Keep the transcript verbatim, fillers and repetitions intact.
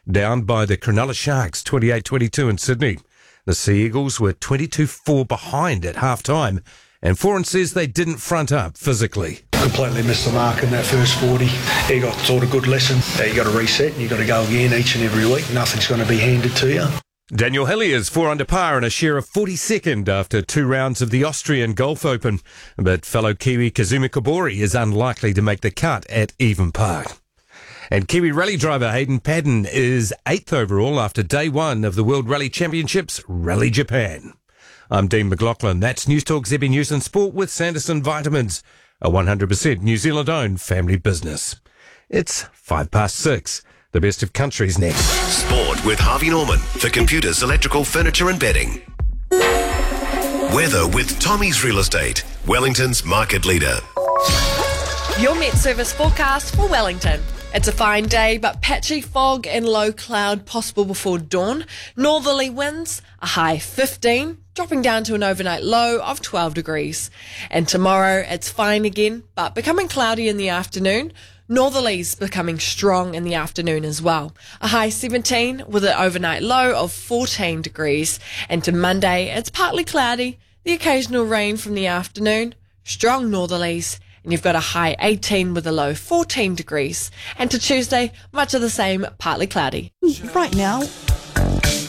down by the Cronulla Sharks twenty-eight twenty-two in Sydney. The Sea Eagles were twenty-two four behind at half-time, and Foran says they didn't front up physically. Completely missed the mark in that first forty. You got sort of good lesson. You got to reset and you got to go again each and every week. Nothing's going to be handed to you. Daniel Hillier four under par and a share of forty-second after two rounds of the Austrian Golf Open, but fellow Kiwi Kazuma Kobori is unlikely to make the cut at Even Park. And Kiwi rally driver Hayden Paddon is eighth overall after day one of the World Rally Championships, Rally Japan. I'm Dean McLaughlin. That's News Talk Z B News and Sport with Sanderson Vitamins, a one hundred percent New Zealand-owned family business. It's five past six. The best of countries next. Sport with Harvey Norman for computers, electrical, furniture and bedding. Weather with Tommy's Real Estate, Wellington's market leader. Your Met Service forecast for Wellington. It's a fine day, but patchy fog and low cloud possible before dawn. Northerly winds, a high fifteen, dropping down to an overnight low of twelve degrees. And tomorrow, it's fine again, but becoming cloudy in the afternoon. Northerlies becoming strong in the afternoon as well. A high seventeen with an overnight low of fourteen degrees. And to Monday, it's partly cloudy, the occasional rain from the afternoon, strong northerlies, and you've got a high eighteen with a low fourteen degrees. And to Tuesday, much of the same, partly cloudy. Right now,